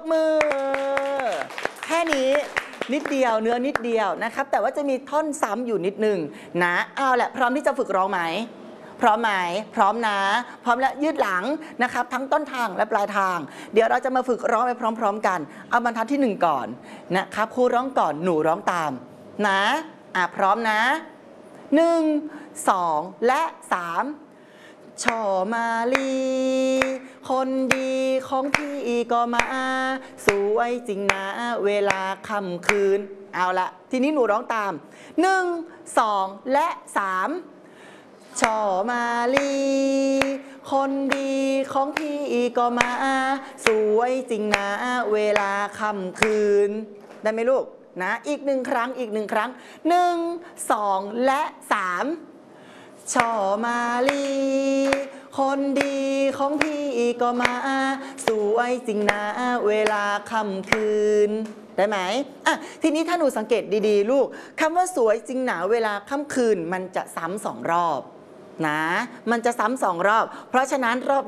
มือแค่นี้นิดเดียวเนื้อนิดเดียวนะครับแต่ว่าจะมีท่อนซ้ำอยู่นิดนึงนะเอาแหละพร้อมที่จะฝึกร้องไหมพร้อมไหมพร้อมนะพร้อมแล้วยืดหลังนะครับทั้งต้นทางและปลายทางเดี๋ยวเราจะมาฝึกร้องไปพร้อมๆกันเอาบรรทัดที่1ก่อนนะครับครูร้องก่อนหนูร้องตามนะพร้อมนะ1 2และ3ช่อมาลีคนดีของพี่ก็มาสวยจริงนะเวลาค่ำคืนเอาละทีนี้หนูร้องตาม1 2และ3ช่อมาลีคนดีของพี่ก็มาสวยจริงนะเวลาค่ำคืนได้ไหมลูกนะอีก1ครั้งอีก1ครั้ง1 2และ3ช่อมาลีคนดีของพี่ก็มาสวยจริงนะเวลาค่ำคืนได้ไหมทีนี้ถ้าหนูสังเกตดีๆลูกคำว่าสวยจริงนะเวลาค่ำคืนมันจะซ้ำ2 รอบนะมันจะซ้ำ2 รอบเพราะฉะนั้นรอบ